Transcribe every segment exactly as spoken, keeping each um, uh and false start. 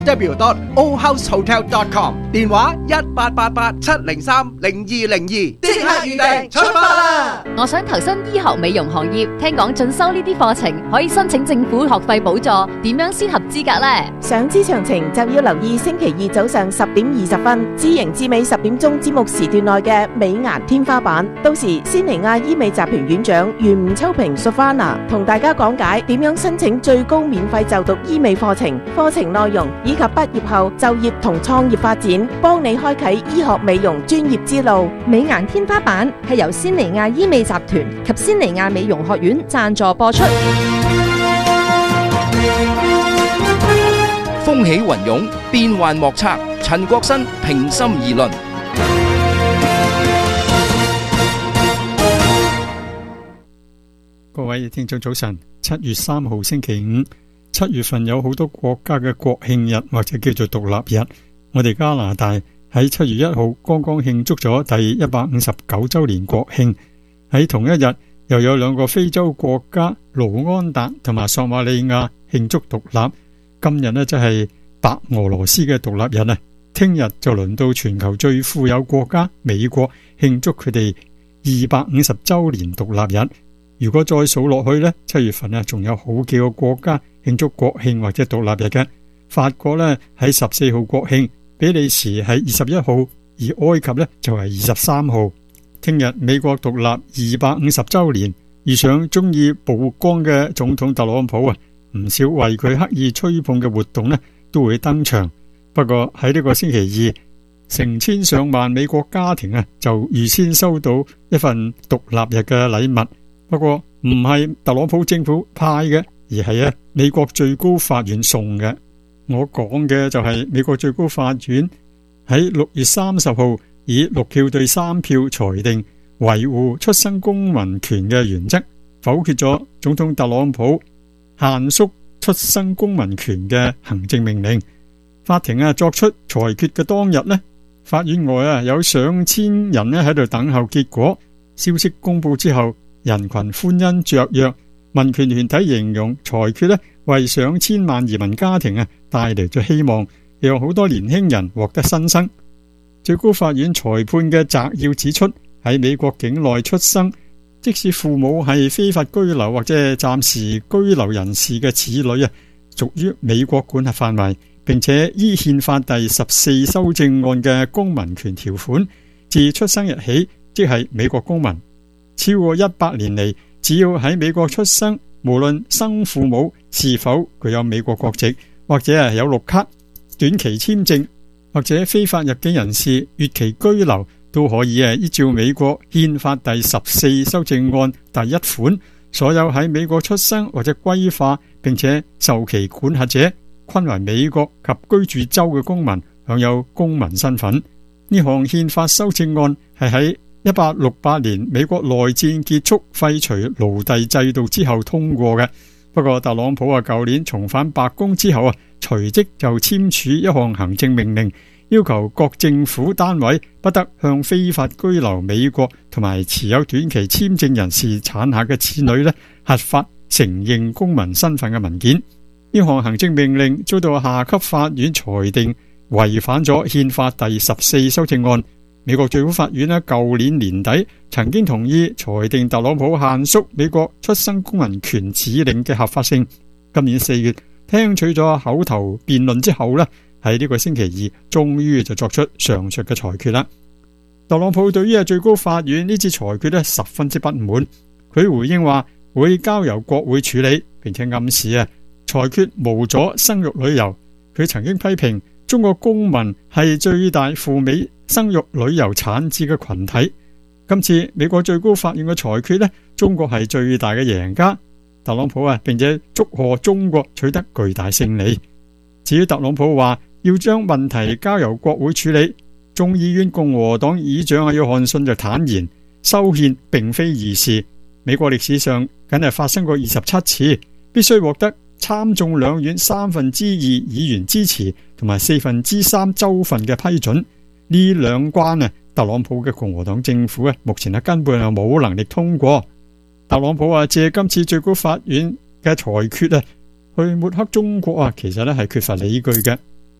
w dot o house hotel dot com， 電話一八八八七零三零二零二，即刻預訂出發啦！ 我想投身醫學美容行業，聽講進修呢啲課程可以申請政府學費補助，點樣先合資格呢？ 想知詳情就要留意星期二早上十點二十分，知營至美十點鐘節目時段內嘅美顏天花板。到時仙尼亞醫美集團院長袁吳秋平 Sofana 同大家講解點樣申請最高免費就讀醫美課程、課程內容以及畢業後就業同創業發展，幫你開啟醫學美容專業之路。 美顏天花板係由仙尼亞醫美集團及仙尼亞美容學院贊助播出。 風起雲湧，變幻莫測。陳國新平心而論。 各位聽眾早晨，七月三號星期五。七月份有好多國家嘅國慶日或者叫做獨立日。我哋加拿大喺七月一號剛剛慶祝咗第一百五十九周年國慶。喺同一日又有兩個非洲國家盧安達同埋索馬利亞慶祝獨立。今日呢，就係白俄羅斯嘅獨立日啊！聽日就輪到全球最富有國家美國慶祝佢哋二百五十周年獨立日。如果再數落去呢，七月份啊，仲有好幾個國家慶祝國慶或者獨立日嘅。法國呢喺十四號國慶，比利時喺二十一號，而埃及呢就係二十三號。聽日美國獨立二百五十周年，遇上中意曝光嘅總統特朗普啊，唔少為佢刻意吹捧嘅活動呢都會登場。不過喺呢個星期二，成千上萬美國家庭啊就預先收到一份獨立日嘅禮物。不過唔係特朗普政府派嘅，而係啊美國最高法院送嘅。我講嘅就係美國最高法院喺六月三十號以六票對三票裁定維護出生公民權嘅原則，否決咗總統特朗普限縮出生公民權嘅行政命令。法庭啊作出裁決嘅當日呢，法院外啊有上千人呢喺度等候結果。消息公布之後，人群歡欣雀躍，民權團體形容裁決呢為上千萬移民家庭啊帶嚟咗希望，讓好多年輕人獲得新生。最高法院裁判嘅摘要指出，喺美國境內出生，即使父母係非法居留或者暫時居留人士嘅子女啊，屬於美國管轄範圍，並且依憲法第十四修正案嘅公民權條款，自出生日起即係美國公民。超過一百年嚟，只要喺美國出生，無論生父母是否具有美國國籍，或者係有綠卡、短期簽證或者非法入境人士越期居留，都可以依照美國憲法第十四修正案第一款，所有喺美國出生或者歸化並且受其管轄者，均為美國及居住州嘅公民，享有公民身份。呢項憲法修正案係喺一八六八年美國內戰結束廢除奴隸制度之後通過嘅。不過特朗普啊，舊年重返白宮之後啊，隨即就簽署一項行政命令，要求各政府單位不得向非法居留美國同埋持有短期簽證人士產下嘅子女呢核發承認公民身份嘅文件。呢項行政命令遭到下級法院裁定違反咗憲法第十四修正案。美國最高法院呢舊年年底曾經同意裁定特朗普限縮美國出生公民權指令嘅合法性。今年四月聽取咗口頭辯論之後呢，喺呢個星期二終於就作出上述嘅裁決啦。特朗普對於最高法院呢次裁決呢十分之不滿，佢回應話會交由國會處理，並且暗示啊裁決無阻生育旅遊。佢曾經批評中國公民係最大赴美生育旅遊產子嘅群體。今次美國最高法院嘅裁決呢，中國係最大嘅贏家。特朗普啊，並且祝賀中國取得巨大勝利。至於特朗普話要將問題交由國會處理，眾議院共和黨議長啊約翰遜就坦言，修憲並非易事。美國歷史上僅係發生過二十七次，必須獲得參眾兩院三分之二議員支持同埋四分之三州份嘅批准。呢兩關啊，特朗普嘅共和黨政府啊，目前啊根本係冇能力通過。特朗普啊借今次最高法院嘅裁決啊，去抹黑中國啊，其實咧係缺乏理據嘅。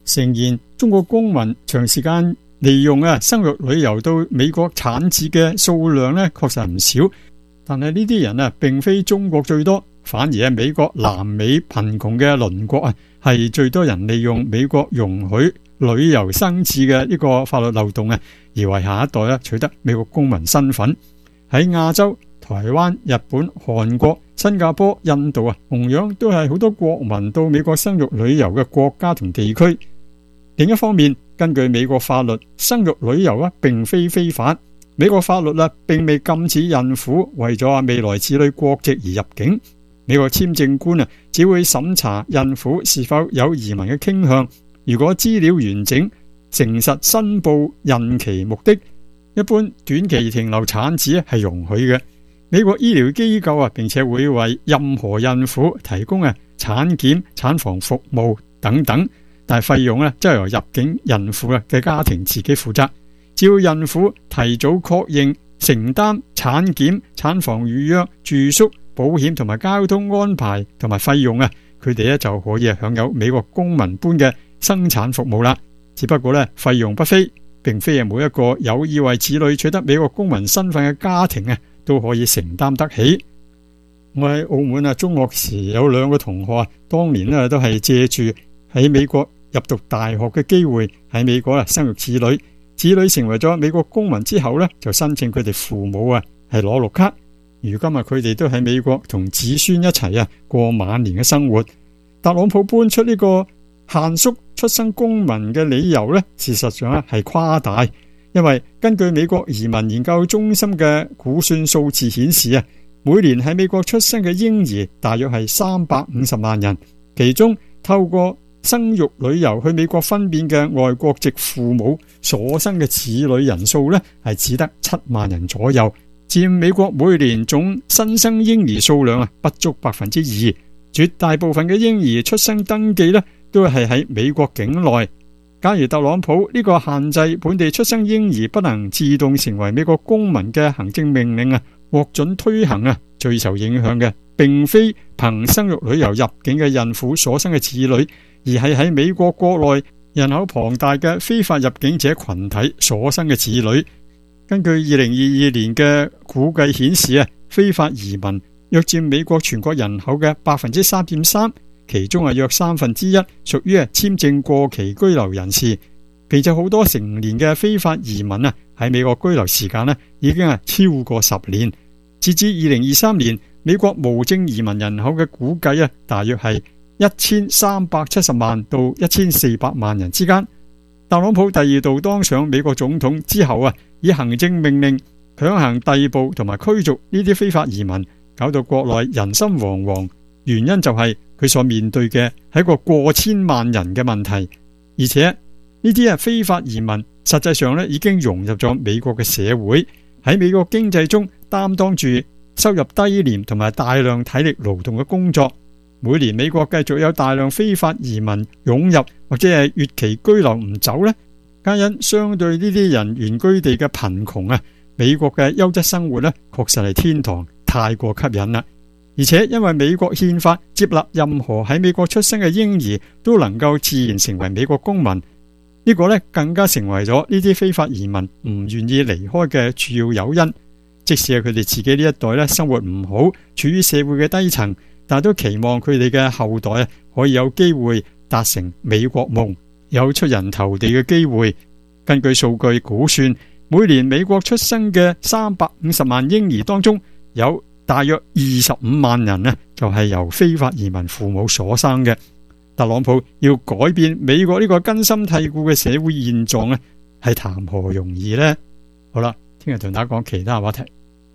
誠然，中國公民長時間利用啊生育旅遊到美國產子嘅數量呢，確實唔少。但係呢啲人啊，並非中國最多，反而係美國南美貧窮嘅鄰國啊，係最多人利用美國容許旅遊生子嘅呢個法律漏洞啊，而為下一代啊取得美國公民身份。喺亞洲、台灣、日本、韓國、新加坡、印度啊，同樣都係好多國民到美國生育旅遊嘅國家同地區。另一方面，根據美國法律，生育旅遊啊並非非法。美國法律啊並未禁止孕婦為咗未來子女國籍而入境。美國簽證官啊只會審查孕婦是否有移民嘅傾向。如果資料完整、誠實申報孕期目的，一般短期停留產子係容許嘅。美國醫療機構啊並且會為任何孕婦提供啊產檢、產房服務等等，但係費用咧則由入境孕婦啊嘅家庭自己負責。只要孕婦提早確認承擔產檢、產房預約、住宿、保險同埋交通安排同埋費用啊，佢哋咧就可以享有美國公民般嘅生產服務啦。只不過咧費用不菲，並非係每一個有意為子女取得美國公民身份嘅家庭啊都可以承擔得起。我喺澳門啊中學時有兩個同學啊，當年咧都係借住喺美國入讀大學嘅機會喺美國啊生育子女。子女成為咗美國公民之後呢，就申請佢哋父母啊係攞綠卡。如今啊，佢哋都喺美國同子孫一齊啊過晚年嘅生活。特朗普搬出呢個限縮出生公民嘅理由呢，事實上咧係誇大，因為根據美國移民研究中心嘅估算數字顯示啊，每年喺美國出生嘅嬰兒大約係三百五十萬人，其中透過生育旅遊去美國分娩嘅外國籍父母所生嘅子女人數呢，係只得七萬人左右，佔美國每年總新生嬰兒數量啊不足百分之二。絕大部分嘅嬰兒出生登記呢，都係喺美國境內。假如特朗普呢個限制本地出生嬰兒不能自動成為美國公民嘅行政命令啊獲准推行啊，最受影響嘅並非憑生育旅遊入境嘅孕婦所生嘅子女，而係喺美國國內人口龐大嘅非法入境者群體所生嘅子女。根據二零二二年嘅估計顯示啊，非法移民約佔美國全國人口嘅百分之三點三，其中啊約三分之一屬於啊簽證過期居留人士。其實好多成年嘅非法移民啊喺美國居留時間呢已經係超過十年。截至二零二三年，美國無證移民人口嘅估計啊大約係一千三百七十萬到一千四百萬人之間。特朗普第二度當上美國總統之後啊，以行政命令強行逮捕同埋驅逐呢啲非法移民，搞到國內人心惶惶。原因就係佢所面對嘅係一個過千萬人嘅問題，而且呢啲啊非法移民實際上咧已經融入咗美國嘅社會，喺美國經濟中擔當住收入低廉同埋大量體力勞動嘅工作。每年美國繼續有大量非法移民湧入或者係越期居留唔走呢，皆因相對呢啲人原居地嘅貧窮啊，美國嘅優質生活呢確實係天堂，太過吸引啦。而且因為美國憲法接納任何喺美國出生嘅嬰兒都能夠自然成為美國公民，呢個呢更加成為咗呢啲非法移民唔願意離開嘅主要誘因。即使係佢哋自己呢一代呢生活唔好，處於社會嘅低層，但都期望佢哋嘅後代可以有機會達成美國夢，有出人頭地嘅機會。根據數據估算，每年美國出生嘅三百五十萬嬰兒當中，有大約二十五萬人呢，就係由非法移民父母所生嘅。特朗普要改變美國呢個根深蒂固嘅社會現狀呢，係談何容易呢？好啦，聽日同大家講其他話題。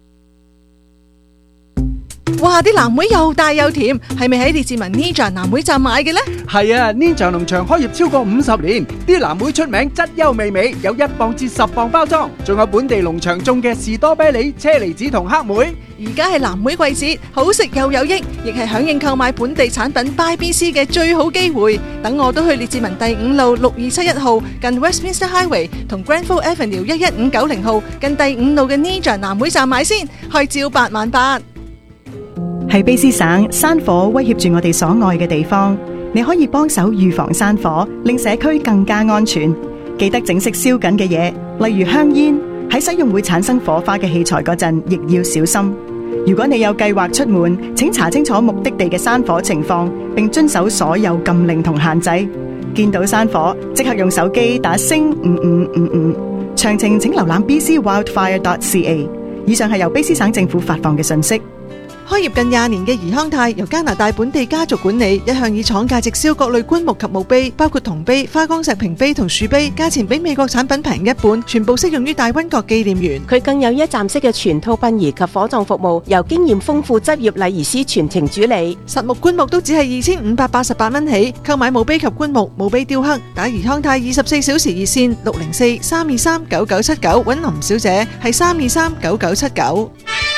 哇！啲藍莓又大又甜，係咪喺列治文 Ninja 藍莓站買嘅呢？ 係啊 ，Ninja 農場開業超過五十年，啲藍莓出名質優味美，有一磅至十磅包裝，仲有本地農場種嘅士多啤梨、車厘子同黑莓。 而家係藍莓季節，好食又有益，亦係響應購買本地產品 Buy B C 嘅最好機會。等我都去列治文第五路六二七一號近 Westminster Highway 同 Granville Avenue 一一五九零號近第五路嘅 Ninja 藍莓站買先，開招八萬八。 喺卑斯省，山火威脅住我哋所愛嘅地方。 你可以幫手預防山火，令社區更加安全。記得整熄燒緊嘅嘢，例如香煙。喺使用會產生火花嘅器材嗰陣，亦要小心。如果你有計劃出門，請查清楚目的地嘅山火情況，並遵守所有禁令同限制。見到山火，即刻用手機打星五五五五。詳情請瀏覽 b c wildfire dot c a。以上係由卑詩省政府發放嘅信息。 開業近廿年嘅怡康泰由加拿大本地家族管理，一向以廠價直銷各類棺木及墓碑，包括銅碑、花崗石屏碑同樹碑，價錢比美國產品平一半，全部適用於大溫角紀念園。 佢更有一站式嘅全套殯儀及火葬服務，由經驗豐富執業禮儀師全程主理。 實木棺木都只係二千五百八十八蚊起，購買墓碑及棺木、墓碑雕刻，打怡康泰二十四小時熱線六零四三二三九九七九，揾林小姐係三二三九九七九。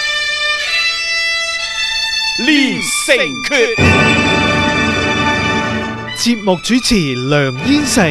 練成訣，節目主持梁燕成。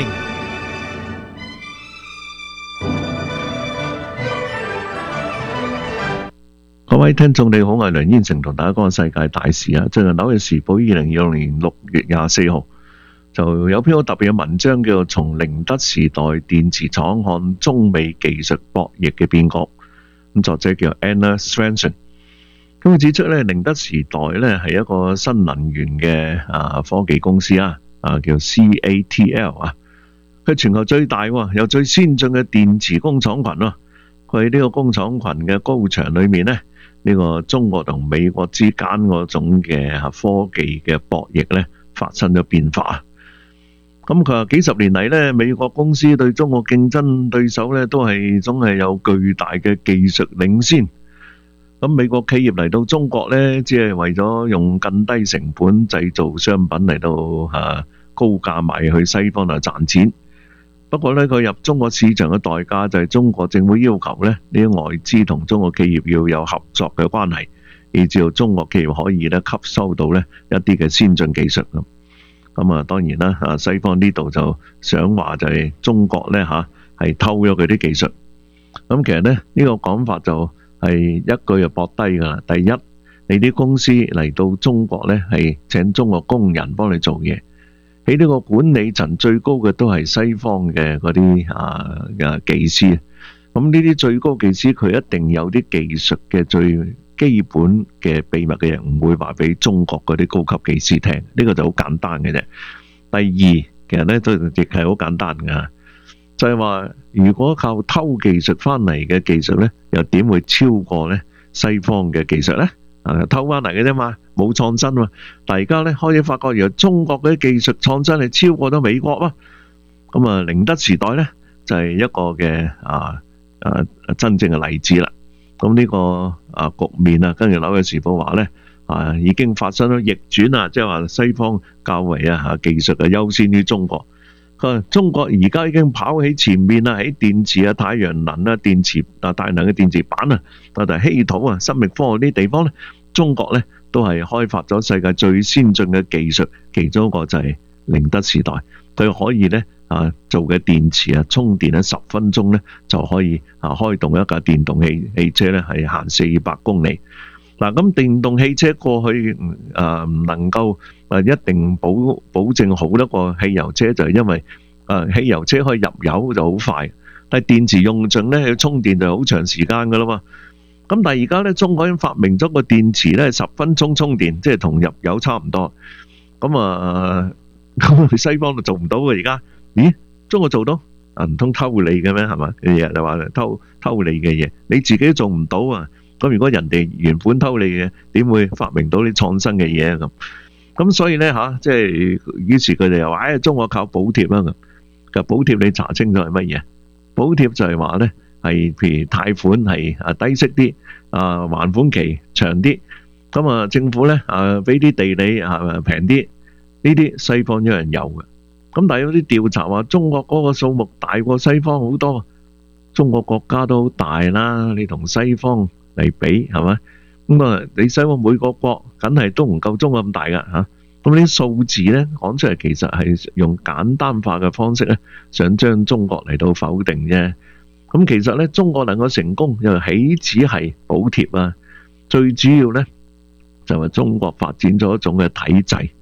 各位聽眾你好，我係梁燕成，同大家講世界大事啊！最近紐約時報二零二六年六月廿四號就有篇好特別嘅文章，叫做《從寧德時代電池廠看中美技術博弈嘅變局》。咁作者叫 Anna Svensson。咁佢指出咧，寧德時代咧係一個新能源嘅啊科技公司啊，啊叫 C A T L 啊，佢全球最大喎，有最先進嘅電池工廠群咯。佢喺呢個工廠群嘅高牆裏面咧，呢個中國同美國之間嗰種嘅科技嘅博弈咧發生咗變化。咁佢話幾十年嚟咧，美國公司對中國競爭對手咧都係總係有巨大嘅技術領先。咁美國企業嚟到中國咧，只係為咗用更低成本製造商品嚟到嚇高價賣去西方度賺錢。不過咧，佢入中國市場嘅代價就係中國政府要求咧，呢啲外資同中國企業要有合作嘅關係，以至到中國企業可以咧吸收到咧一啲嘅先進技術咁。咁啊，當然啦，啊西方呢度就想話就係中國咧嚇係偷咗佢啲技術。咁其實咧呢個講法就係一句就駁低㗎啦。第一，你啲公司嚟到中國咧，係請中國工人幫你做嘢，喺呢個管理層最高嘅都係西方嘅嗰啲啊嘅技師。咁呢啲最高技師佢一定有啲技術嘅最基本嘅秘密嘅嘢，唔會話俾中國嗰啲高級技師聽。呢個就好簡單嘅啫。第二，其實咧都亦係好簡單㗎。就係話，如果靠偷技術翻嚟嘅技術咧，又點會超過咧西方嘅技術咧？啊，偷翻嚟嘅啫嘛，冇創新嘛。但係而家咧開始發覺，原來中國嘅技術創新係超過咗美國啊。咁啊，寧德時代咧就係一個嘅啊啊真正嘅例子啦。咁呢個啊局面啊，跟住紐約時報話咧啊，已經發生咗逆轉啊，即係話西方較為啊嚇技術啊優先於中國。中國而家已經跑喺前面啦，喺電池啊、太陽能啊、電池啊、太陽能嘅電池板啊，同埋稀土啊、生命科學呢啲地方咧，中國咧都係開發咗世界最先進嘅技術，其中一個就係寧德時代，佢可以咧啊做嘅電池啊，充電喺十分鐘咧就可以啊開動一架電動汽汽車咧係行四百公里。嗱，咁電動汽車過去誒唔能夠誒一定保保證好得過汽油車，就係因為誒汽油車可以入油就好快，但係電池用盡咧要充電就好長時間噶啦嘛。咁但係而家咧中國已經發明咗個電池咧十分鐘充電，即係同入油差唔多。咁啊，咁西方就做唔到嘅而家。咦？中國做到？啊唔通偷你嘅咩？係嘛？嘅嘢就話偷偷你嘅嘢，你自己都做唔到啊！咁如果人哋原本偷你嘅，點會發明到啲創新嘅嘢啊？咁咁所以咧嚇，即係於是佢哋又話：唉，中國靠補貼啦咁。其實補貼你查清楚係乜嘢？補貼就係話咧，係譬如貸款係啊低息啲，啊還款期長啲，咁啊政府咧啊俾啲地理啊平啲，呢啲西方一樣有嘅。咁但係有啲調查話中國嗰個數目大過西方好多，中國國家都好大啦，你同西方嚟比係咪？咁啊，你西方每個國梗係都唔夠中國咁大噶吓。咁呢啲數字咧講出嚟，其實係用簡單化嘅方式咧，想將中國嚟到否定啫。咁其實咧，中國能夠成功又豈止係補貼啊？最主要咧就係中國發展咗一種嘅體制，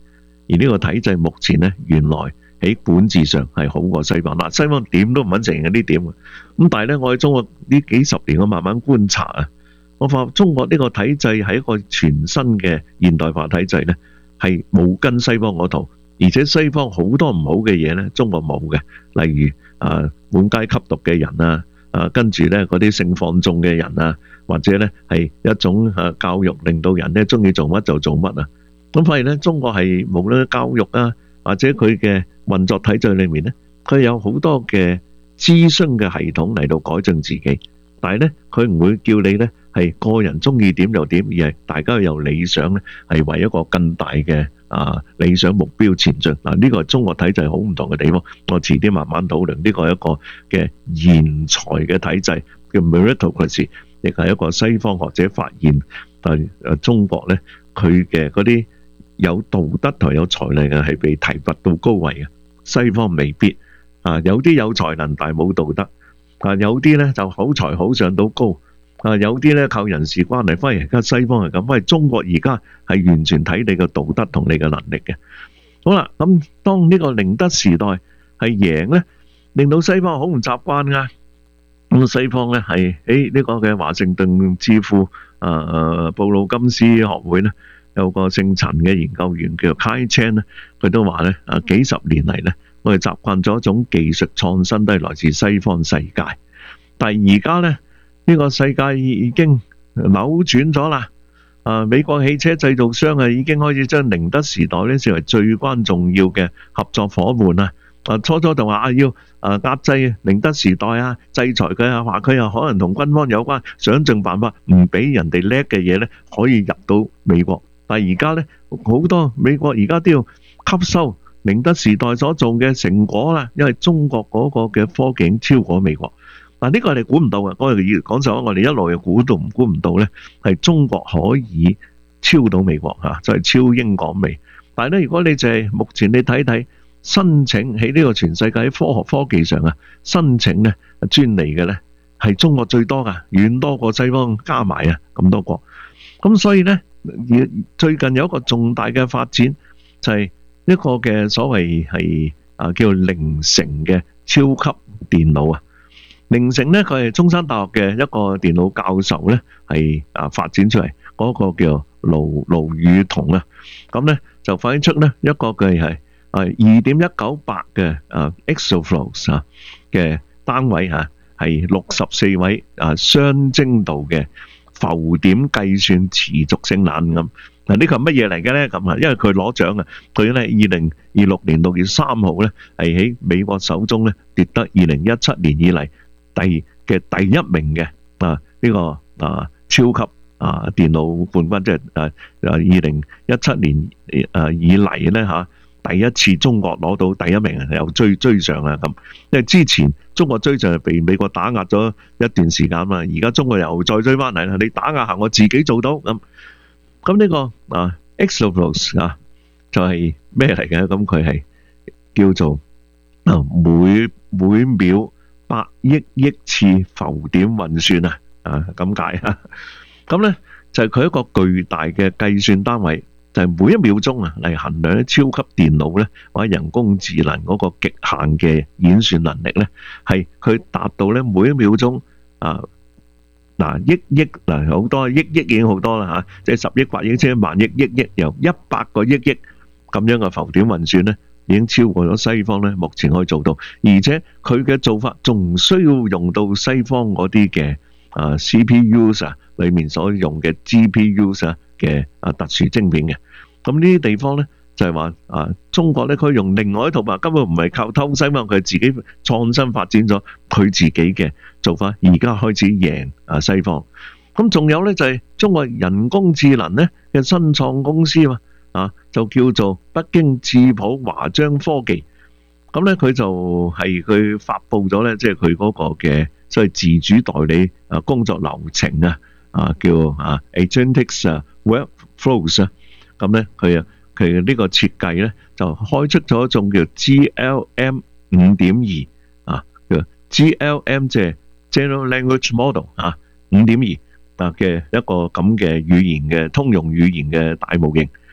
而呢個體制目前呢，原來喺管治上係好過西方。嗱，西方點都唔肯承認呢點嘅。咁但係咧，我喺中國呢幾十年我慢慢觀察啊，我發覺中國呢個體制係一個全新嘅現代化體制咧，係冇跟西方嗰套，而且西方好多唔好嘅嘢咧，中國冇嘅，例如啊滿街吸毒嘅人啊，啊跟住咧嗰啲性放縱嘅人啊，或者咧係一種啊教育令到人咧中意做乜就做乜啊。咁發現咧，中國係無論教育啊，或者佢嘅運作體制裏面咧，佢有好多嘅諮詢嘅系統嚟到改正自己。但係咧，佢唔會叫你咧係個人中意點就點，而係大家有理想咧，係為一個更大嘅啊理想目標前進。嗱，呢個係中國體制好唔同嘅地方。我遲啲慢慢討論。呢個係一個嘅賢才嘅體制，叫 meritocracy， 亦係一個西方學者發現，但係誒中國咧，佢嘅嗰啲有道德同有才能嘅係被提拔到高位嘅，西方未必啊。有啲有才能但係冇道德啊，有啲咧就好才好上到高啊，有啲咧靠人事關係。反而而家西方係咁，反而中國而家係完全睇你嘅道德同你嘅能力嘅。好啦，咁當呢個寧德時代係贏咧，令到西方好唔習慣噶。咁西方咧係誒呢個嘅華盛頓智庫啊布魯金斯學會咧，有個姓陳嘅研究員叫做 Kai Chen 咧，佢都話咧啊幾十年嚟咧，我哋習慣咗一種技術創新都係來自西方世界，但係而家咧呢個世界已經扭轉咗啦。啊，美國汽車製造商啊已經開始將寧德時代咧視為最關重要嘅合作夥伴啊。啊，初初就話啊要啊壓制寧德時代啊，制裁佢啊，話佢又可能同軍方有關，想盡辦法唔俾人哋叻嘅嘢咧可以入到美國。但係而家咧，好多美國而家都要吸收寧德時代所做嘅成果啦，因為中國嗰個嘅科技已經超過美國。嗱，呢個我哋估唔到嘅，我哋講實話，我哋一路又估到唔估唔到咧，係中國可以超到美國嚇，就係超英趕美。但係咧，如果你就係目前你睇睇申請喺呢個全世界喺科學科技上啊，申請咧專利嘅咧係中國最多噶，遠多過西方加埋啊咁多國。咁所以咧，最近有一個重大嘅發展，就係一個嘅所謂係啊叫凌城嘅超級電腦啊。凌城咧，佢係中山大學嘅一個電腦教授咧，係啊發展出嚟嗰個叫盧盧宇彤啊。咁咧就反映出咧一個嘅係啊二點一九八嘅啊 exaflops 啊嘅單位嚇，係六十四位啊雙精度嘅浮點計算持續性冷咁。嗱，呢個係乜嘢嚟嘅咧？咁啊，因為佢攞獎啊，佢咧二零二六年六月三號咧係喺美國手中咧奪得二零一七年以嚟第嘅第一名嘅啊呢個啊超級啊電腦冠軍，即係啊啊二零一七年啊以嚟咧嚇第一次中國攞到第一名，又追追上啊咁。因為之前中國追上係被美國打壓咗一段時間嘛，而家中國又再追翻嚟啦。你打壓下我自己做到咁。咁呢個啊 exaflops 啊就係咩嚟嘅？咁佢係叫做啊每每秒百億億次浮點運算啊，啊咁解啊。咁咧就係佢一個巨大嘅計算單位，就係每一秒鐘啊嚟衡量超級電腦咧或者人工智能嗰個極限嘅演算能力咧，係佢達到咧每一秒鐘啊嗱億億嗱好多億億已經好多啦嚇，即係十億、百億、千萬億、億億，由一百個億億咁樣嘅浮點運算咧，已經超過咗西方咧，目前可以做到，而且佢嘅做法仲唔需要用到西方嗰啲嘅啊 C P Us 啊裏面所用嘅 G P Us 啊嘅啊特殊晶片嘅。咁呢啲地方咧就係話啊，中國咧佢用另外一套法，根本唔係靠偷西方，佢係自己創新發展咗佢自己嘅做法，而家開始贏啊西方。咁仲有咧就係中國人工智能咧嘅新創公司嘛。啊，就叫做北京智普華章科技，咁咧佢就係佢發布咗咧，即係佢嗰個嘅所謂自主代理啊工作流程啊，啊叫啊 Agentic 啊 Workflows 啊，咁咧佢啊佢呢個設計咧就開出咗一種叫 G L M 五點二啊，叫 G L M 即係 General Language Model 啊五點二啊嘅一個咁嘅語言嘅通用語言嘅大模型。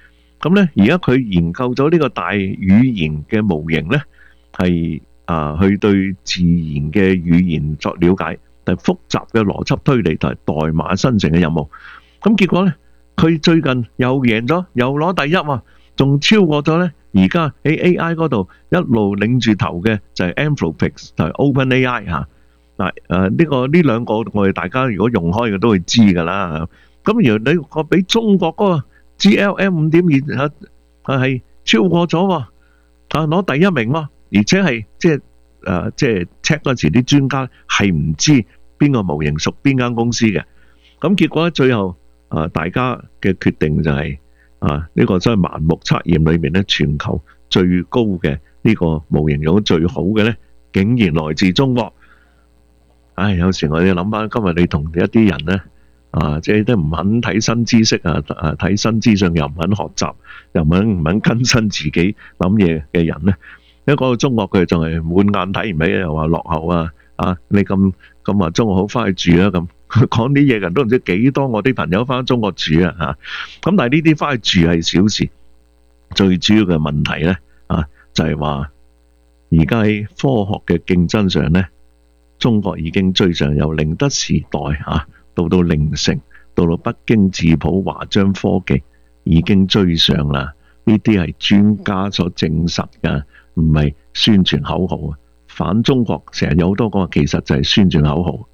咁咧而家佢研究咗呢個大語言嘅模型咧，係啊去對自然嘅語言作了解，但係複雜嘅邏輯推理同埋代碼生成嘅任務。咁結果咧，佢最近又贏咗，又攞第一喎，仲超過咗咧。而家喺 A I 嗰度一路領住頭嘅就係 Anthropic 同埋 OpenAI 嚇。嗱誒呢個呢兩個我哋大家如果用開嘅都會知㗎啦。咁原來你個俾中國嗰個 G L M 五點二啊係超過咗喎，啊攞第一名喎，而且係即係誒即係 check 嗰時啲專家係唔知邊個模型屬邊間公司嘅。咁結果咧最後啊大家嘅決定就係、是。啊！呢個真係盲目測驗裏面咧，全球最高嘅呢個模型用得最好嘅咧，竟然來自中國。唉，有時我哋諗翻，今日你同一啲人咧，啊，即係都唔肯睇新知識啊，啊，睇新資訊又唔肯學習，又唔肯唔肯更新自己諗嘢嘅人咧，一講到中國佢仲係滿眼睇唔起，又話落後啊！啊，你咁咁話中國好翻去住啊咁。講啲嘢人都唔知幾多，我啲朋友翻中國住啊嚇，咁但係呢啲翻去住係小事，最主要嘅問題咧啊就係話，而家喺科學嘅競爭上咧，中國已經追上由寧德時代嚇到到凌城，到到北京智譜華章科技已經追上啦。呢啲係專家所證實嘅，唔係宣傳口號啊！反中國成日有好多講，其實就係宣傳口號。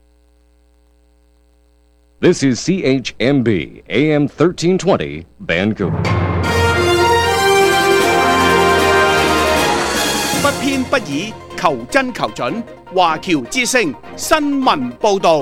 This is C H M B A M thirteen twenty Vancouver。 不偏不倚，求真求準。華僑之聲新聞報導。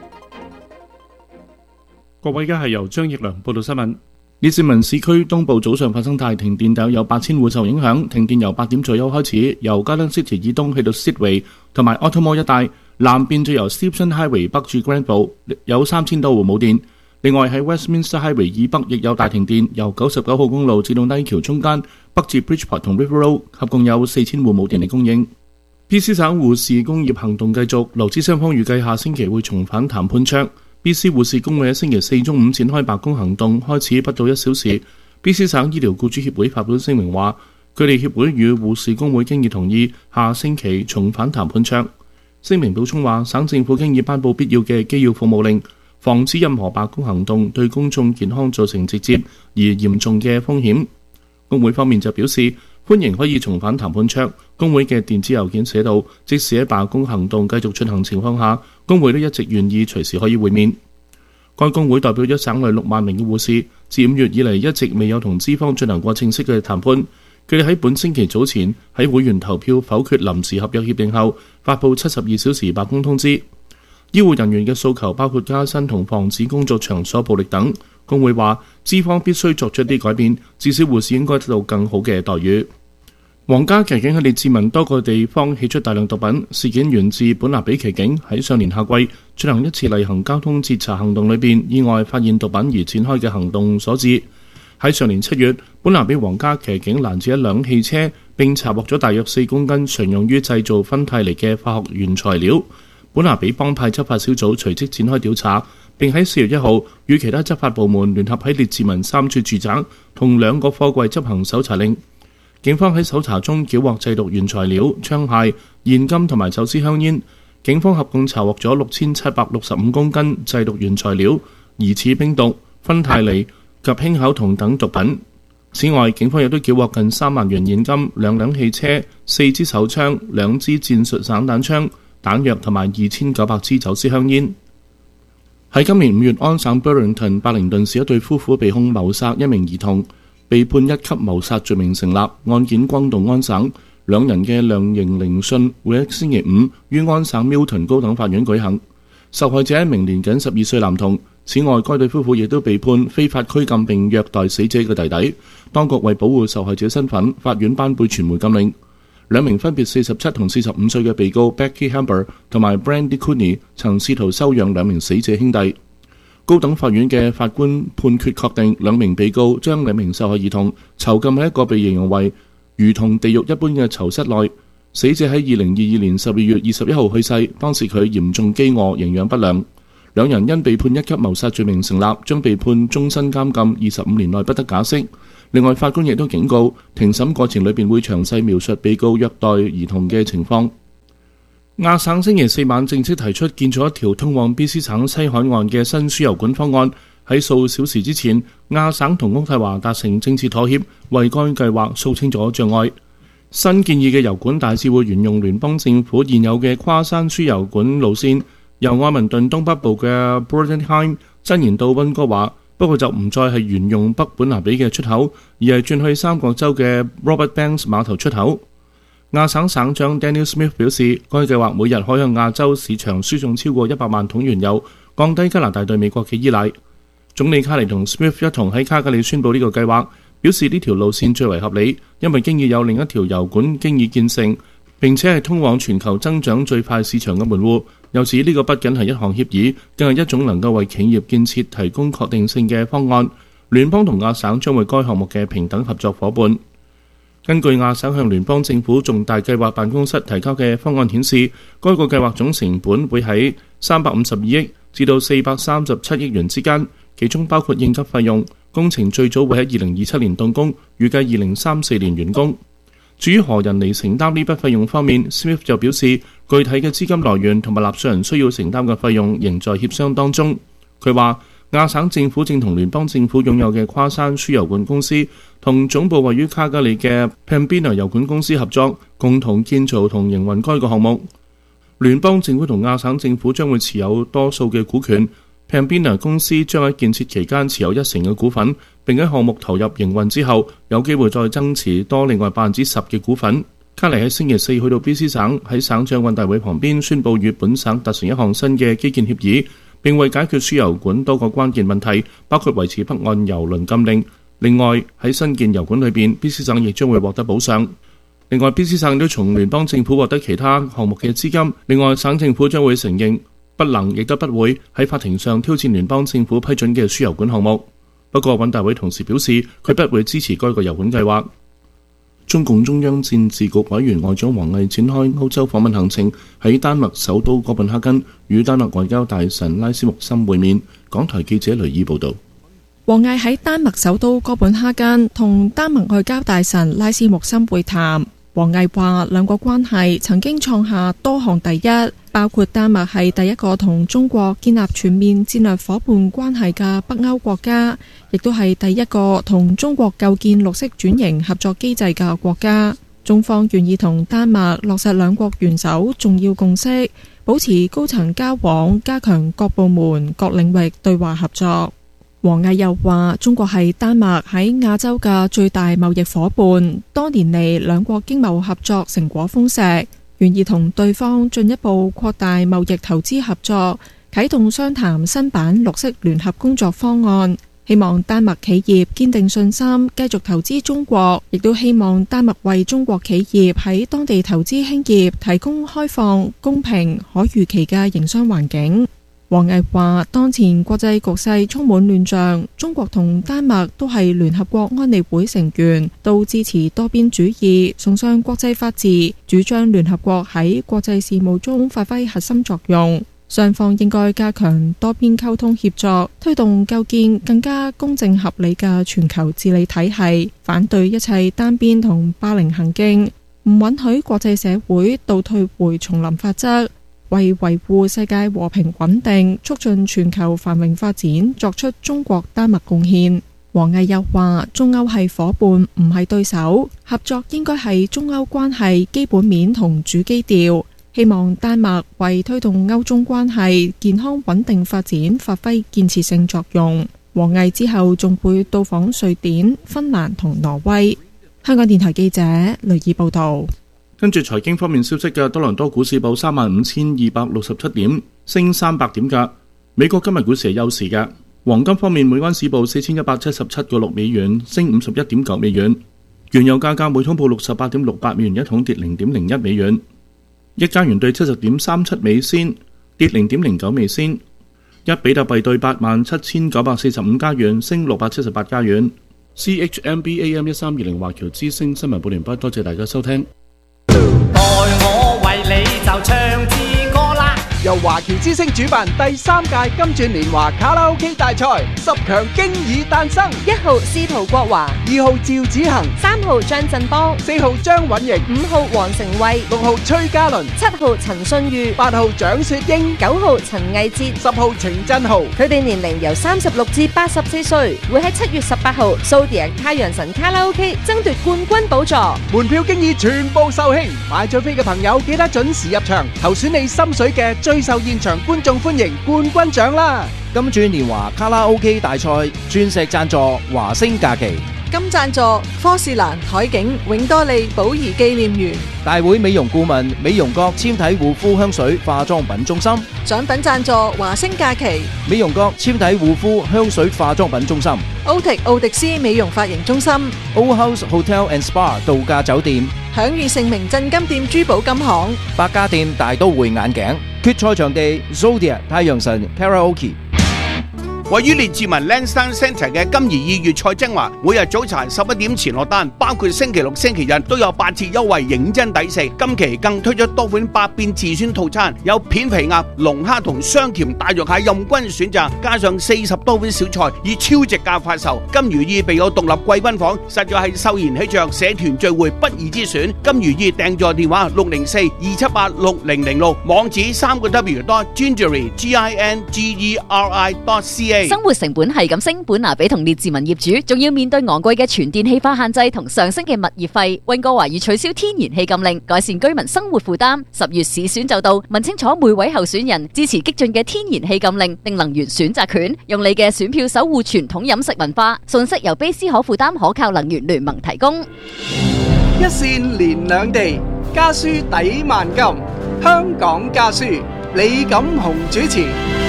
各位，而家係由張奕良報道新聞。列治文市區東部早上發生大停電，大約有八千戶受影響。停電由八點左右開始，由 Garden City 以東去到 Sidway 同埋 Ottomore 一帶。南邊就由 Stephenson Highway 北至 Granville 有三千多戶冇電。另外喺 Westminster Highway 以北亦有大停電，由九十九號公路至到低橋中間北至 Bridgeport 同 River Road 合共有四千戶冇電力供應。B C 省護士工業行動繼續，勞資雙方預計下星期會重返談判桌。B C 護士工會喺星期四中午展開罷工行動，開始不到一小時。B C 省醫療僱主協會發表聲明話，佢哋協會與護士工會經已同意下星期重返談判桌。聲明補充話，省政府經已頒布必要嘅機要服務令，防止任何罷工行動對公眾健康造成直接而嚴重嘅風險。工會方面就表示歡迎可以重返談判桌。工會嘅電子郵件寫道，即使喺罷工行動繼續進行情況下，工會都一直願意隨時可以會面。該工會代表咗省內六萬名嘅護士，自五月以嚟一直未有同資方進行過正式嘅談判。佢哋喺本星期早前喺會員投票否決臨時合約協定後，發布七十二小時罷工通知。醫護人員嘅訴求包括加薪同防止工作場所暴力等。工會話，資方必須作出啲改變，至少護士應該得到更好嘅待遇。皇家騎警喺列治文多個地方起出大量毒品，事件源自本拿比騎警喺上年夏季進行一次例行交通截查行動裏邊意外發現毒品而展開嘅行動所致。喺上年七月，本拿比皇家騎警攔截一輛汽車，並查獲咗大約四公斤常用於製造芬太尼嘅化學原材料。本拿比幫派執法小組隨即展開調查，並喺四月一號與其他執法部門聯合喺列治文三處住宅同兩個貨櫃執行搜查令。警方喺搜查中繳獲製毒原材料、槍械、現金同埋走私香煙。警方合共查獲咗六千七百六十五公斤製毒原材料、疑似冰毒、芬太尼及氫口酮等毒品。此外，警方亦都繳獲近三萬元現金、兩輛汽車、四支手槍、兩支戰術散彈槍、彈藥同埋二千九百支走私香煙。喺今年五月，安省 Burlington 伯靈頓市一對夫婦被控謀殺一名兒童，被判一級謀殺罪名成立，案件轟動安省。兩人嘅量刑聆訊會喺星期五於安省 Milton 高等法院舉行。受害者一名年僅十二歲男童。此外，該對夫婦亦都被判非法拘禁並虐待死者嘅弟弟。當局為保護受害者身份，法院頒布傳媒禁令。兩名分別四十七同四十五歲嘅被告 Becky Hamber 同埋 Brandy Cooney 曾試圖收養兩名死者兄弟。高等法院嘅法官判決確定，兩名被告將兩名受害兒童囚禁喺一個被形容為如同地獄一般嘅囚室內。死者喺二零二二年十二月二十一號去世，當時佢嚴重飢餓、營養不良。兩人因被判一級謀殺罪名成立，將被判終身監禁二十五年內不得假釋。 另外，法官亦都警告，庭審過程裏邊會詳細描述被告虐待兒童嘅情況。亞省星期四晚正式提出建造一條通往 B C 省西海岸嘅新輸油管方案。喺數小時之前，亞省同渥太華達成政治妥協，為該計劃掃清咗障礙。新建議嘅油管大致會沿用聯邦政府現有嘅跨山輸油管路線，由愛民頓東北部嘅 Bordenheim 伸延到溫哥華。不過就唔再係沿用北本拿比嘅出口，而係轉去三角洲嘅 Robert Banks 碼頭出口。亞省省長 Daniel Smith 表示，該計劃每日可向亞洲市場輸送超過一百萬桶原油，降低加拿大對美國嘅依賴。總理卡尼同 Smith 一同喺卡加里宣布呢個計劃，表示呢條路線最為合理，因為經已有另一條油管經已建成，並且係通往全球增長最快市場嘅門戶。又指呢個不僅係一項協議，更係一種能夠為企業建設提供確定性嘅方案。聯邦同亞省將為該項目嘅平等合作夥伴。根據亞省向聯邦政府重大計劃辦公室提交嘅方案顯示，該個計劃總成本會喺三百五十二億至到四百三十七億元之間，其中包括應急費用。工程最早會喺二零二七年動工，預計二零三四年完工。至於何人嚟承擔呢筆費用方面 ，Smith 就表示，具體嘅資金來源同埋納稅人需要承擔嘅費用仍在協商當中。佢話，亞省政府正同聯邦政府擁有嘅跨山輸油管公司同總部位於卡加里嘅 Pembina 油管公司合作，共同建造同營運該個項目。聯邦政府同亞省政府將會持有多數嘅股權。Pembina 公司將喺建設期間持有一成嘅股份，並喺項目投入營運之後，有機會再增持多另外百分之十嘅股份。卡尼喺星期四去到 B C 省，喺省長運大會旁邊宣布與本省達成一項新嘅基建協議，並為解決輸油管多個關鍵問題，包括維持北岸油輪禁令。另外喺新建油管裏邊 ，B C 省亦將會獲得補償。另外 ，B C 省都從聯邦政府獲得其他項目嘅資金。另外，省政府將會承認不能亦都不會喺法庭上挑戰聯邦政府批准嘅輸油管項目。不過，穩大會同時表示，佢不會支持該個油管計劃。中共中央政治局委員外長王毅展開歐洲訪問行程，喺丹麥首都哥本哈根與丹麥外交大臣拉斯穆森會面。港台記者雷爾報導。 王毅喺丹麥首都哥本哈根同丹麥外交大臣拉斯穆森會談。王毅話，兩國關係曾經創下多項第一，包括丹麥係第一個同中國建立全面戰略夥伴關係嘅北歐國家，亦都係第一個同中國構建綠色轉型合作機制嘅國家。中方願意同丹麥落實兩國元首重要共識，保持高層交往，加強各部門各領域對話合作。王毅又話，中國係丹麥喺亞洲嘅最大貿易夥伴，多年嚟兩國經貿合作成果豐碩，願意同對方進一步擴大貿易投資合作，啟動商談新版綠色聯合工作方案。希望丹麥企業堅定信心，繼續投資中國，亦都希望丹麥為中國企業喺當地投資興業提供開放、公平、可預期嘅營商環境。王毅話，當前國際局勢充滿亂象，中國同丹麥都係聯合國安理會成員，都支持多邊主義，崇尚國際法治，主張聯合國喺國際事務中發揮核心作用。雙方應該加強多邊溝通協作，推動構建更加公正合理嘅全球治理體系，反對一切單邊同霸凌行徑，唔允許國際社會倒退回叢林法則，為維護世界和平穩定、促進全球繁榮發展作出中國丹麥貢獻。王毅又話，中歐係夥伴，唔係對手，合作應該係中歐關係基本面同主基調。希望丹麥為推動歐中關係健康穩定發展發揮建設性作用。王毅之後仲會到訪瑞典、芬蘭同挪威。香港電台記者雷爾報道。 跟住財經方面消息嘅，多倫多股市報三萬五千二百六十七點，升三百點㗎。美國今日股市係休市嘅。黃金方面，每安士報四千一百七十七個六美元，升五十一點九美元。原油價格每桶報六十八點六八美元一桶，跌零點零一美元。一加元兌七十點三七美仙，跌零點零九美仙。一比特幣兌八萬七千九百四十五加元，升六百七十八加元。C H M B A M 一三二零華僑之聲新聞報完畢，多謝大家收聽。 代我為你就唱支歌啦， 由華僑之星主辦第三屆金鑽年華卡拉 OK 大賽，十強經已誕生。 一號司徒國華， 二號趙子恒， 三號張振邦， 四號張允瑩， 五號黃成慧， 六號崔嘉倫， 七號陳信裕， 八號蔣雪英， 九號陳毅哲， 十號程振豪。 佢哋年齡由三十六至八十四歲，會喺七月十八號蘇迪亞太陽神卡拉 OK 爭奪冠軍寶座。 門票經已全部售罄，買咗飛嘅朋友記得準時入場，投選你心水嘅最受現場觀眾歡迎冠軍獎啦！ 金鑽年華卡拉 OK 大賽鑽石贊助華星假期， 金贊助科士蘭、海景、永多利、寶儀紀念園。 大會美容顧問美容閣纖體護膚香水化妝品中心。 獎品贊助華星假期， 美容閣纖體護膚香水化妝品中心。 歐迪奧迪斯美容髮型中心。 Old House Hotel and Spa 度假酒店。 享譽盛名鎮金店珠寶金行。 百家店大都會眼鏡。決賽場地 Zodia 太陽神 Karaoke。 位於列治文 Lansdowne Centre 嘅金怡意粵菜精華，每日早茶十一點前落單，包括星期六、星期日都有八折優惠，認真抵食。今期更推出多款百變自選套餐，有片皮鴨、龍蝦同雙甜大肉蟹任君選擇，加上四十多款小菜，以超值價發售。金如意備有獨立貴賓房，實在係秀賢喜鵲社團聚會不二之選。金如意訂座電話六零四二七八六零零六，網址三個 W dot gingery G I N G E R I dot C A。 生活成本係咁升，本拿比同列治文業主仲要面對昂貴嘅全電氣化限制同上升嘅物業費。溫哥華已取消天然氣禁令，改善居民生活負擔。十月市選就到，問清楚每位候選人支持激進嘅天然氣禁令定能源選擇權，用你嘅選票守護傳統飲食文化。信息由卑斯可負擔可靠能源聯盟提供。 一線連兩地，家書抵萬金。香港家書，李錦雄主持。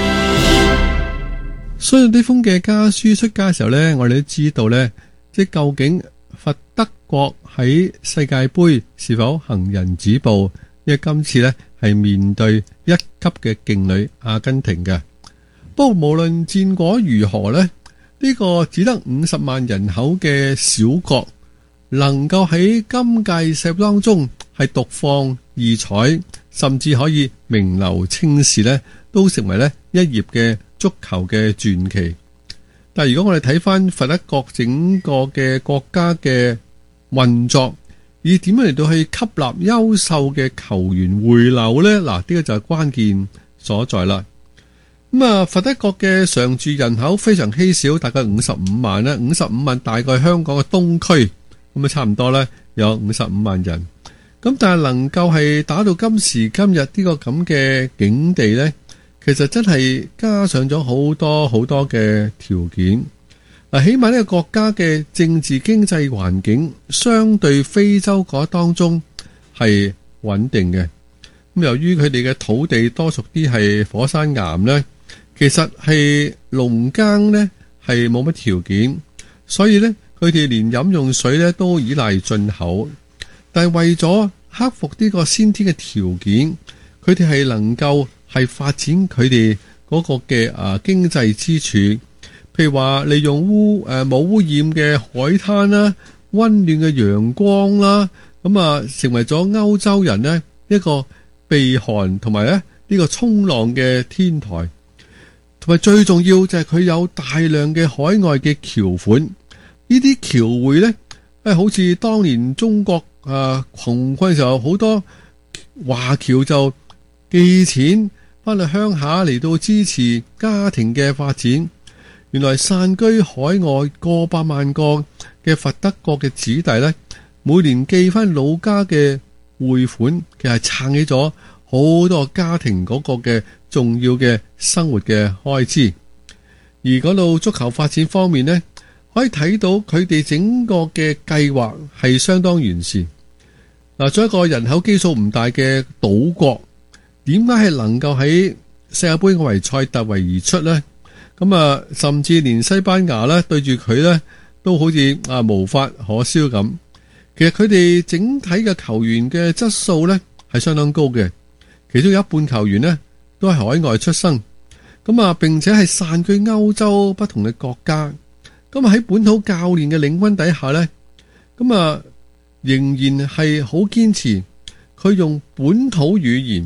所以呢封嘅家書出街嘅時候呢，我哋都知道呢，即係究竟佛德國喺世界盃是否行人止步？因為今次呢係面對一級嘅勁旅阿根廷嘅。不過無論戰果如何呢，呢個只得五十萬人口嘅小國，能夠喺今屆世盃當中係獨放異彩，甚至可以名留青史呢，都成為呢一頁嘅足球嘅傳奇。但係如果我哋睇翻佛德國整個嘅國家嘅運作，以點樣嚟到去吸納優秀嘅球員回流呢？嗱，呢個就係關鍵所在啦。咁啊，佛德國嘅常住人口非常稀少，大概五十五萬啦，五十五萬大概香港嘅東區，咁啊差唔多呢，有五十五萬人。咁但係能夠係打到今時今日呢個咁嘅境地呢，其實真係加上咗好多好多嘅條件。嗱，起碼呢個國家嘅政治經濟環境相對非洲嗰當中係穩定嘅。咁由於佢哋嘅土地多屬啲係火山岩呢，其實係農耕呢係冇乜條件，所以呢，佢哋連飲用水呢都依賴進口。但係為咗克服呢個先天嘅條件，佢哋係能夠係發展佢哋嗰個嘅啊經濟支柱，譬如話利用污誒冇污染嘅海灘啦、溫暖嘅陽光啦，咁啊成為咗歐洲人呢一個避寒同埋咧呢個衝浪嘅天台，同埋最重要就係佢有大量嘅海外嘅僑款，呢啲僑匯呢，誒好似當年中國啊窮困嘅時候，好多華僑就寄錢翻去鄉下嚟到支持家庭嘅發展。原來散居海外過百萬個嘅佛德國嘅子弟呢，每年寄翻老家嘅匯款，其實撐起咗好多家庭嗰個嘅重要嘅生活嘅開支。而講到足球發展方面呢，可以睇到佢哋整個嘅計劃係相當完善。嗱，作為一個人口基數唔大嘅島國，點解係能夠喺世界盃外圍賽突圍而出呢？咁啊，甚至連西班牙咧對住佢咧，都好似啊無法可施咁。其實佢哋整體嘅球員嘅質素咧係相當高嘅，其中有一半球員呢都係海外出生，咁啊並且係散居歐洲不同嘅國家。咁啊喺本土教練嘅領軍底下咧，咁啊仍然係好堅持，佢用本土語言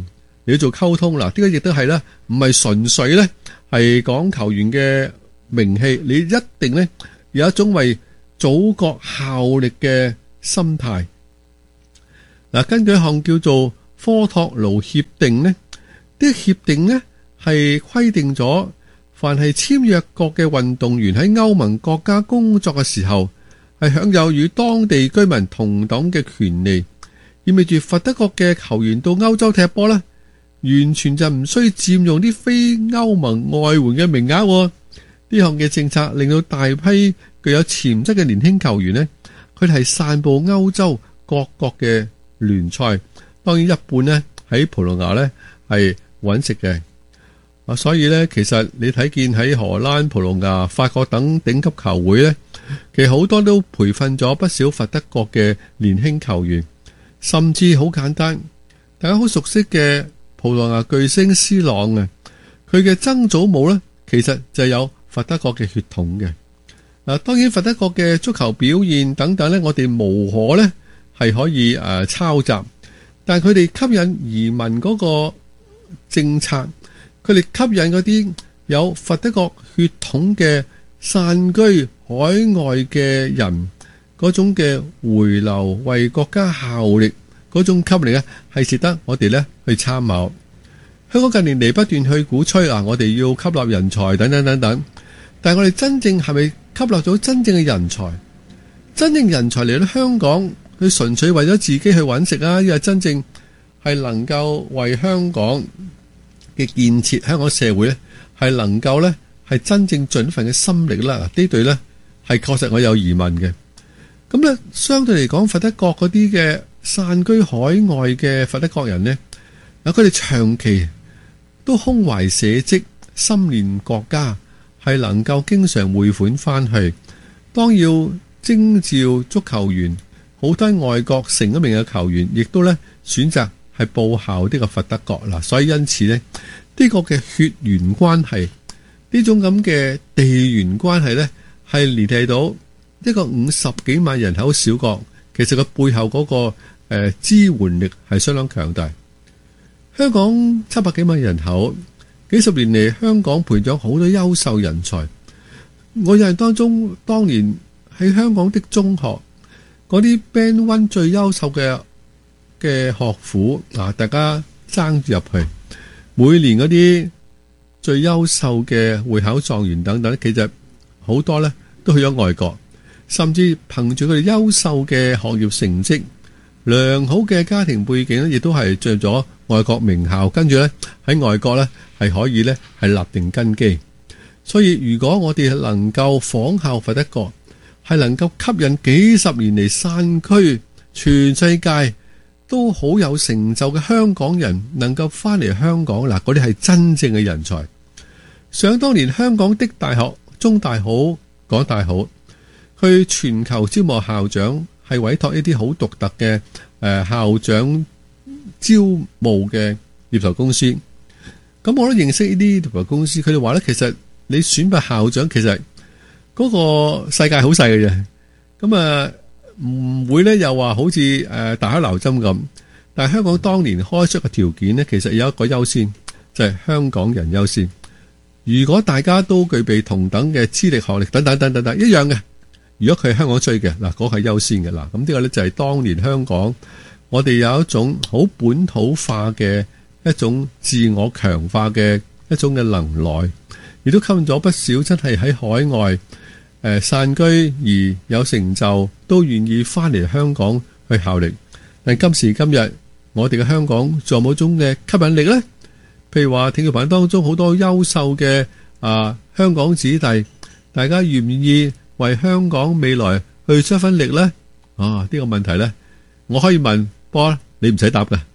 嚟做溝通。嗱，呢個亦都係咧，唔係純粹咧係講球員嘅名氣，你一定咧有一種為祖國效力嘅心態。嗱，根據一項叫做科托盧協定呢，呢個協定呢係規定咗，凡係簽約國嘅運動員喺歐盟國家工作嘅時候，係享有與當地居民同等嘅權利，意味住佛得角嘅球員到歐洲踢波呢，完全就唔需要佔用啲非歐盟外援嘅名額。呢項嘅政策令到大批具有潛質嘅年輕球員呢，佢哋係散佈歐洲各國嘅聯賽，當然一半呢喺葡萄牙呢係揾食嘅。啊，所以呢，其實你睇見喺荷蘭、葡萄牙、法國等頂級球會呢，其實好多都培訓咗不少佛得角嘅年輕球員，甚至好簡單，大家好熟悉嘅葡萄牙巨星 C 朗啊，佢嘅曾祖母呢，其實就有佛得角嘅血統嘅。嗱，當然佛得角嘅足球表現等等呢，我哋無可呢係可以誒、呃、抄襲，但係佢哋吸引移民嗰個政策，佢哋吸引嗰啲有佛得角血統嘅散居海外嘅人嗰種嘅回流為國家效力嗰種吸引力咧，係值得我哋咧去參考。香港近年嚟不斷去鼓吹啊，我哋要吸納人才等等等等，但係我哋真正係咪吸納咗真正嘅人才？真正人才嚟到香港，佢純粹為咗自己去揾食啊，因為真正係能夠為香港嘅建設、香港社會咧，係能夠咧係真正盡一份嘅心力啦。呢對咧係確實我有疑問嘅。咁咧相對嚟講，佛得角嗰啲嘅散居海外嘅佛得角人呢，嗱佢哋長期都胸懷社稷、心念國家，係能夠經常匯款翻去。當要徵召足球員，好多外國成咗名嘅球員，亦都咧選擇係報效呢個佛得角啦。所以因此呢，呢、呢個嘅血緣關係，呢種咁嘅地緣關係呢，係聯繫到一個五十幾萬人口小國，其實個背後嗰、嗰個誒、呃、支援力係相當強大。香港七百幾萬人口，幾十年嚟香港培養好多優秀人才。我印象當中，當年喺香港的中學嗰啲 Band One 最優秀嘅嘅學府啊，大家爭住入去。每年嗰啲最優秀嘅會考狀元等等，其實好多呢都去咗外國，甚至憑住佢哋優秀嘅學業成績、良好嘅家庭背景咧，亦都係進入咗外國名校，跟住呢喺外國呢係可以呢係立定根基。所以如果我哋能夠仿效佛得角，係能夠吸引幾十年嚟散居全世界都好有成就嘅香港人能夠翻嚟香港，嗱，嗰啲係真正嘅人才。想當年香港的大學，中大好，港大好，去全球招募校長，係委託一啲好獨特嘅誒校長招募嘅獵頭公司。咁我都認識呢啲獵頭公司，佢哋話咧，其實你選拔校長，其實嗰個世界好細嘅啫。咁啊唔會咧又話好似誒大海撈針咁。但係香港當年開出嘅條件呢，其實有一個優先，就係香港人優先。如果大家都具備同等嘅資歷、學歷等等等等等一樣嘅，如果佢係香港追嘅嗱，嗰個係優先嘅嗱。咁呢個咧就係當年香港我哋有一種好本土化嘅一種自我強化嘅一種嘅能耐，亦都吸引咗不少真係喺海外誒散居而有成就，都願意翻嚟香港去效力。但今時今日，我哋嘅香港仲有冇種嘅吸引力呢？譬如話，體育棚當中好多優秀嘅啊香港子弟，大家願唔願意為香港未來去出一分力呢？啊，呢個問題呢，我可以問波，你唔使答嘅。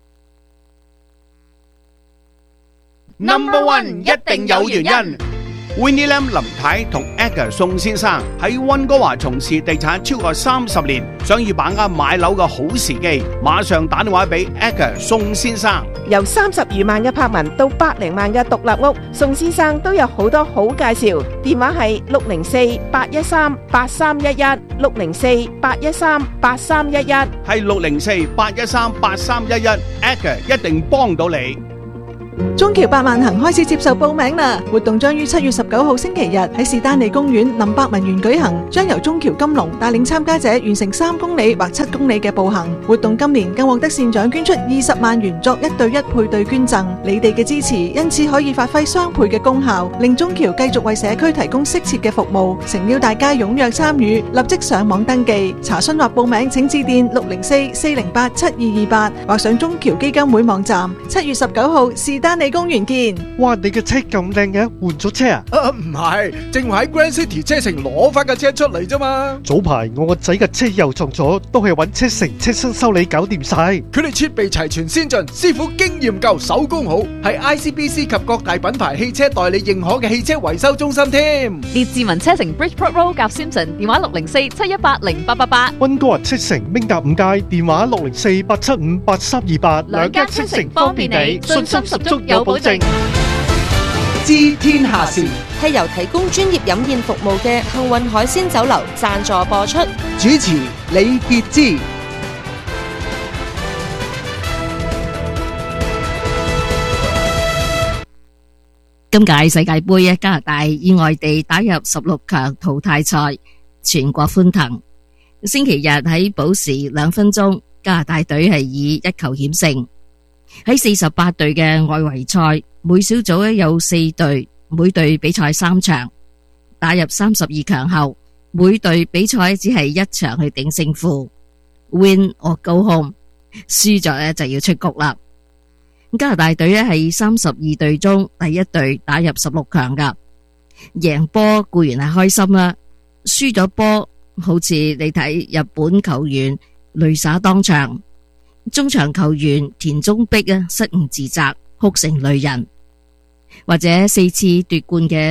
Number one 一定有原因。 Winnie Lam 林太同 Edgar 宋先生喺溫哥華從事地產超過三十年，想要把握買樓嘅好時機，馬上打電話俾 Edgar 宋先生。 由三十餘萬嘅柏文到百零萬嘅獨立屋，宋先生都有好多好介紹。電話係六零四八一三八三一一，六零四八一三八三一一， 係六零四八一三八三一一 ，Edgar 一定幫到你。 中橋百萬行開始接受報名啦！活動將於七月十九號星期日喺士丹利公園林百文園舉行，將由中橋金龍帶領參加者完成三公里或七公里嘅步行。活動今年更獲得善長捐出二十萬元作一對一配對捐贈，你哋嘅支持因此可以發揮雙倍嘅功效，令中橋繼續為社區提供適切嘅服務。誠邀大家踴躍參與，立即上網登記查詢或報名，請致電六零四四零八七二二八或上中橋基金會網站。七月十九號士丹利公園見。 哇！你嘅車咁靚嘅，換咗車啊？ 啊，唔係，正話喺 Grand City 車城攞翻架車出嚟啫嘛。 早排我個仔嘅車又撞咗，都係揾車城車身修理搞掂晒。 佢哋設備齊全先進，師傅經驗夠，手工好，係 I C B C 及各大品牌汽車代理認可嘅汽車維修中心添。 列治文車城 Bridgeport Road 夾 Simpson， 電話六零四七一八零八八八。 溫哥華車城明達五街，電話六零四八七五八三二八。 兩間車城方便你，信心十足有保證。 知天下事係由提供專業飲宴服務嘅幸運海鮮酒樓贊助播出。 主持李傑之。 今屆世界盃，加拿大意外地打入十六強淘汰賽，全國歡騰。星期日喺補時兩分鐘，加拿大隊係以一球險勝。喺四十八隊嘅外圍賽，每小組咧有四隊，每隊比賽三場。打入三十二強後，每隊比賽只係一場去定勝負 ，win or go home， 輸咗咧就要出局啦。加拿大隊咧係三十二隊中第一隊打入十六強噶，贏波固然係開心啦，輸咗波好似你睇日本球員淚灑當場。中場球員田中碧啊，失誤自責，哭成淚人，或者四次奪冠嘅